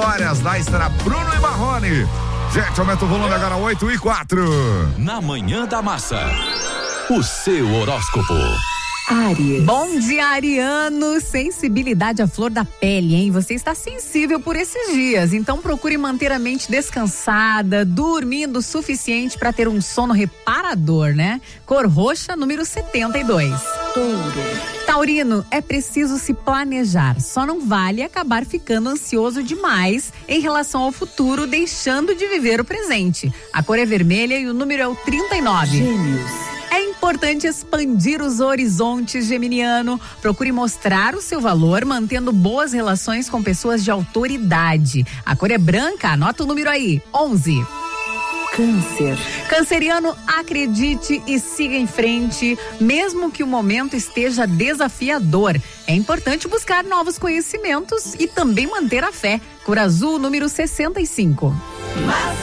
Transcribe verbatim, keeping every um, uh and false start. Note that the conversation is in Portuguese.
vitórias. Lá estará Bruno e Marrone. Gente, aumenta o volume agora, oito e quatro. Na Manhã da Massa, o seu horóscopo. Áries. Bom dia, ariano. Sensibilidade à flor da pele, hein? Você está sensível por esses dias, então procure manter a mente descansada, dormindo o suficiente para ter um sono reparador, né? Cor roxa, número setenta e dois. Touro. Taurino, é preciso se planejar, só não vale acabar ficando ansioso demais em relação ao futuro, deixando de viver o presente. A cor é vermelha e o número é o trinta e nove. Gêmeos. É importante expandir os horizontes, geminiano. Procure mostrar o seu valor, mantendo boas relações com pessoas de autoridade. A cor é branca, anota o número aí, onze. Câncer. Canceriano, acredite e siga em frente, mesmo que o momento esteja desafiador. É importante buscar novos conhecimentos e também manter a fé. Cor azul, número sessenta e cinco. Massa.